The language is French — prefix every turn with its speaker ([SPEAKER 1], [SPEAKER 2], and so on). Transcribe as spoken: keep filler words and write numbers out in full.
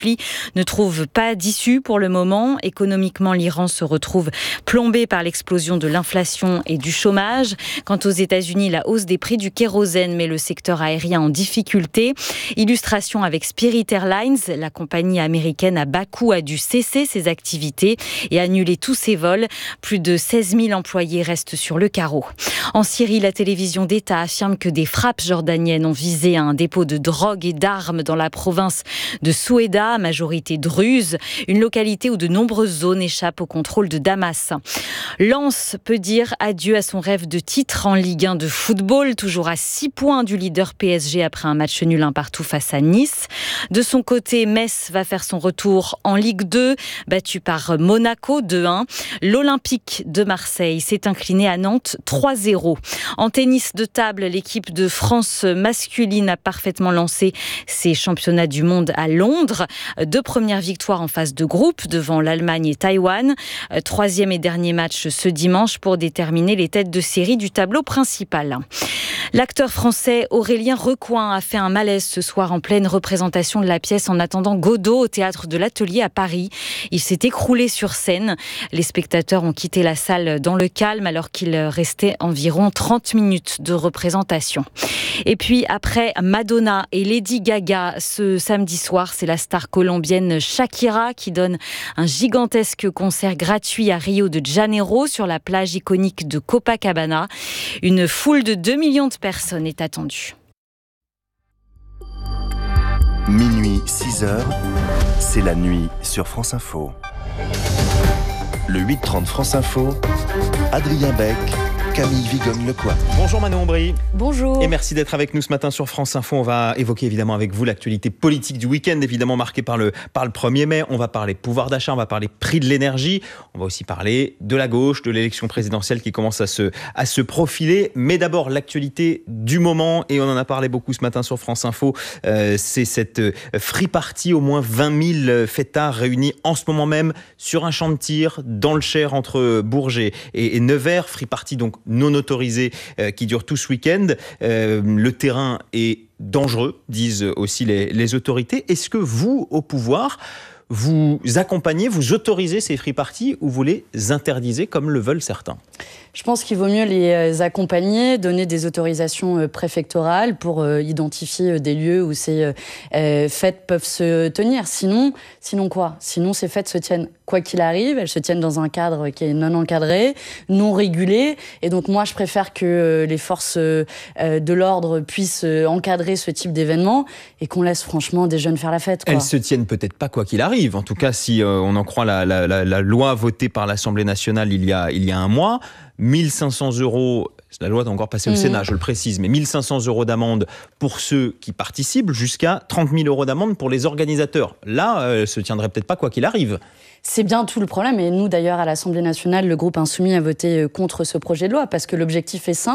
[SPEAKER 1] conflit ne trouve pas d'issue pour le moment. Économiquement, l'Iran se retrouve plombé par l'explosion de l'inflation et du chômage. Quant aux États-Unis, la hausse des prix du kérosène met le secteur aérien en difficulté. Illustration avec Spirit Airlines, la compagnie américaine à bas coût a dû cesser ses activités et annuler tous ses vols. Plus de seize mille employés restent sur le carreau. En Syrie, la télévision d'État affirme que des frappes jordaniennes ont visé un dépôt de drogue et d'armes dans la province de Souéda, majorité druze, une localité où de nombreuses zones échappent au contrôle de Damas. Lens peut dire adieu à son rêve de titre en Ligue un de football, toujours à six points du leader P S G après un match nul un partout face à Nice. De son côté, Metz va faire son retour en Ligue deux, battu par Monaco deux un. L'Olympique de Marseille s'est incliné à Nantes trois zéro. En tennis de table, l'équipe de France masculine a parfaitement lancé ses championnats du monde à Londres. Deux premières victoires en phase de groupe devant l'Allemagne et Taïwan. Troisième et dernier match ce dimanche pour déterminer les têtes de série du tableau principal. L'acteur français Aurélien Recoing a fait un malaise ce soir en pleine représentation de la pièce En attendant Godot au théâtre de l'Atelier à Paris. Il s'est écroulé sur scène. Les spectateurs ont quitté la salle dans le calme alors qu'il restait environ trente minutes de représentation. Et puis après Madonna et Lady Gaga, ce samedi soir, c'est la star colombienne Shakira qui donne un gigantesque concert gratuit à Rio de Janeiro sur la plage iconique de Copacabana. Une foule de deux millions de personnes est attendue.
[SPEAKER 2] Minuit, six heures, c'est la nuit sur France Info. Le huit trente France Info, Adrien Beck, Camille Vigogne-Lecoy.
[SPEAKER 3] Bonjour Manon Aubry.
[SPEAKER 1] Bonjour.
[SPEAKER 3] Et merci d'être avec nous ce matin sur France Info. On va évoquer évidemment avec vous l'actualité politique du week-end, évidemment marquée par le, par le premier mai. On va parler pouvoir d'achat, on va parler prix de l'énergie. On va aussi parler de la gauche, de l'élection présidentielle qui commence à se, à se profiler. Mais d'abord, l'actualité du moment, et on en a parlé beaucoup ce matin sur France Info, euh, c'est cette free party, au moins vingt mille fêtards réunis en ce moment même sur un champ de tir dans le Cher entre Bourges et, et Nevers. Free party donc non autorisé euh, qui dure tout ce week-end. Euh, le terrain est dangereux, disent aussi les, les autorités. Est-ce que vous, au pouvoir, vous accompagnez, vous autorisez ces free parties ou vous les interdisez comme le veulent certains ?
[SPEAKER 4] Je pense qu'il vaut mieux les accompagner, donner des autorisations préfectorales pour identifier des lieux où ces fêtes peuvent se tenir. Sinon, sinon quoi ? Sinon, ces fêtes se tiennent quoi qu'il arrive. Elles se tiennent dans un cadre qui est non encadré, non régulé. Et donc, moi, je préfère que les forces de l'ordre puissent encadrer ce type d'événement et qu'on laisse franchement des jeunes faire la fête, quoi.
[SPEAKER 3] Elles se tiennent peut-être pas quoi qu'il arrive. En tout cas, si on en croit la, la, la, la loi votée par l'Assemblée nationale il y a, il y a un mois, mille cinq cents euros, la loi est encore passée au mmh. Sénat, je le précise, mais mille cinq cents euros d'amende pour ceux qui participent, jusqu'à trente mille euros d'amende pour les organisateurs. Là, euh, se tiendrait peut-être pas quoi qu'il arrive.
[SPEAKER 4] C'est bien tout le problème. Et nous, d'ailleurs, à l'Assemblée nationale, le groupe Insoumis a voté contre ce projet de loi parce que l'objectif est simple.